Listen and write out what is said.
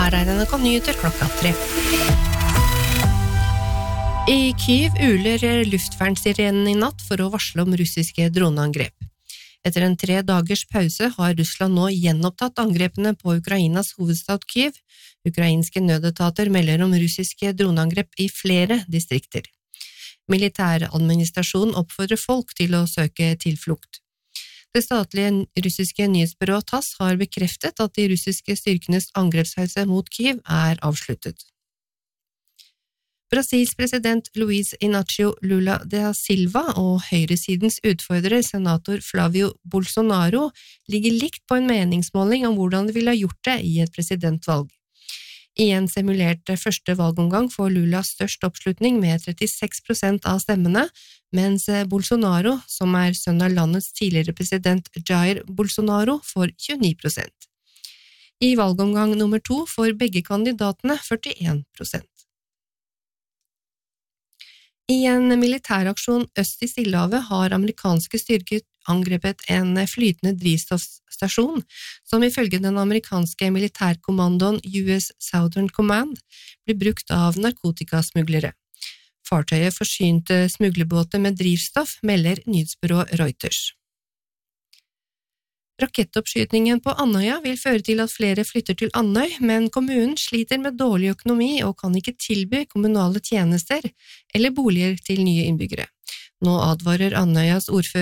Her NRK Nyheter klokka 3. I Kyiv uler luftvernsirenen I natt for å varsle om russiske droneangrep. Etter en 3 dagers pause har Russland nå gjenopptatt angrepene på Ukrainas hovedstad Kyiv. Ukrainske nødetater melder om russiske droneangrep I flere distrikter. Militæradministrasjonen oppfordrer folk til å søke tilflukt. Det statlige russiske nyhetsbyrået TASS har bekreftet at de russiske styrkenes angrepspause mot Kyiv avsluttet. Brasils president Luiz Inácio Lula da Silva og høyresidens utfordrer senator Flávio Bolsonaro ligger likt på en meningsmåling om hvordan de ville ha gjort det I et presidentvalg. I en simulert første valgomgang får Lula størst oppslutning med 36% av stemmene, mens Bolsonaro, som sønn av landets tidligere president Jair Bolsonaro, får 29%. I valgomgang nummer 2 får begge kandidatene 41%. I en militæraksjon øst I Stillehavet har amerikanske styrker angrepet en flytende drivstoffstasjon, som ifølge den amerikanske militærkommandoen US Southern Command blir brukt av narkotikasmuglere. Fartøyet forsynte smuglerbåter med drivstoff, melder nyhetsbyrået Reuters. Rakettoppskytningen på Andøya vil føre til at flere flytter til Andøy, men kommunen sliter med dårlig økonomi og kan ikke tilby kommunale tjenester eller boliger til nye innbyggere. Nå advarer Andøyas ordfører